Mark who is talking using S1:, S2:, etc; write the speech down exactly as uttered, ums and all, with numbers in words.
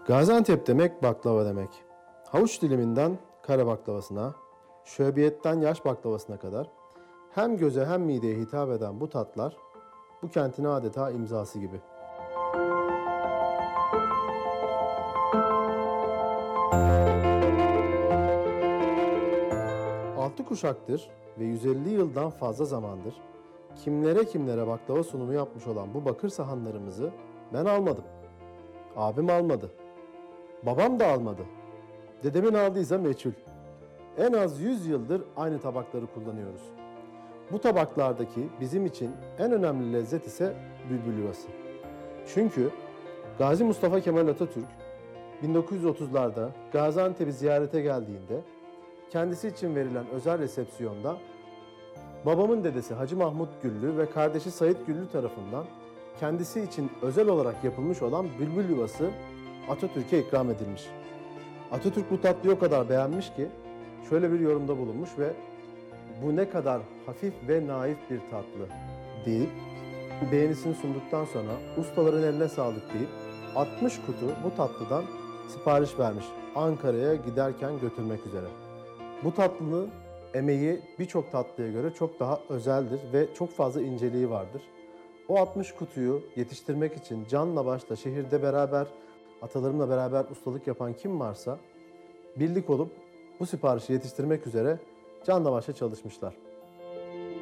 S1: Gaziantep demek baklava demek. Havuç diliminden kare baklavasına, şöbiyetten yaş baklavasına kadar hem göze hem mideye hitap eden bu tatlar bu kentin adeta imzası gibi. Altı kuşaktır ve yüz elli yıldan fazla zamandır kimlere kimlere baklava sunumu yapmış olan bu bakır sahanlarımızı ben almadım. Abim almadı. Babam da almadı. Dedemin aldıysa meçhul. En az yüz yıldır aynı tabakları kullanıyoruz. Bu tabaklardaki bizim için en önemli lezzet ise bülbül yuvası. Çünkü Gazi Mustafa Kemal Atatürk bin dokuz yüz otuzlarda Gaziantep'i ziyarete geldiğinde kendisi için verilen özel resepsiyonda babamın dedesi Hacı Mahmut Güllü ve kardeşi Sait Güllü tarafından kendisi için özel olarak yapılmış olan bülbül yuvası Atatürk'e ikram edilmiş. Atatürk bu tatlıyı o kadar beğenmiş ki şöyle bir yorumda bulunmuş ve bu ne kadar hafif ve naif bir tatlı deyip beğenisini sunduktan sonra ustaların eline sağlık deyip altmış kutu bu tatlıdan sipariş vermiş Ankara'ya giderken götürmek üzere. Bu tatlının emeği birçok tatlıya göre çok daha özeldir ve çok fazla inceliği vardır. O altmış kutuyu yetiştirmek için canla başla şehirde beraber, atalarımla beraber ustalık yapan kim varsa birlik olup bu siparişi yetiştirmek üzere canla başla çalışmışlar.